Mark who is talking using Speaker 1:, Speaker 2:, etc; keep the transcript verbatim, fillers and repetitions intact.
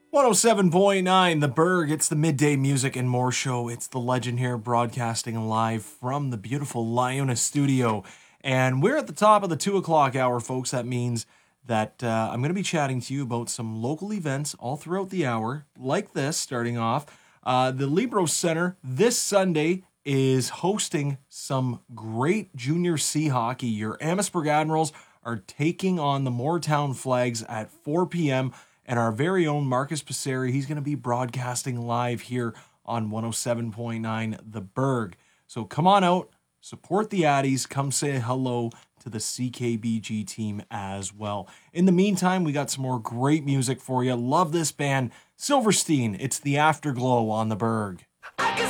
Speaker 1: one oh seven point nine The Berg. It's the Midday Music and More show. It's the legend here broadcasting live from the beautiful Liona studio. And we're at the top of the two o'clock hour, folks. That means that uh, I'm going to be chatting to you about some local events all throughout the hour, like this, starting off. Uh, the Libro Center this Sunday is hosting some great junior C hockey. Your Amherstburg Admirals are taking on the Moortown Flags at four p.m., and our very own Marcus Passeri, he's going to be broadcasting live here on one oh seven point nine The Berg. So come on out, support the Addies, come say hello to the C K B G team as well. In the meantime, we got some more great music for you. Love this band, Silverstein. It's the Afterglow on The Berg.
Speaker 2: I can